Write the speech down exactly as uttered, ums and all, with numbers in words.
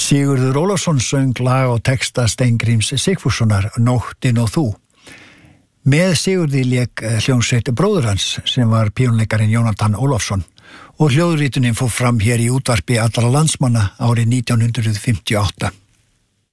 Sigurður Ólafsson söng lag og texta Steingríms Sigfússonar Nóttin og þú. Með Sigurði lék hljómsveit bróður hans sem var píanóleikarinn Jónatan Ólafsson og hljóðritunin fór fram hér í útvarpi allra landsmanna árið nítján hundruð fimmtíu og átta.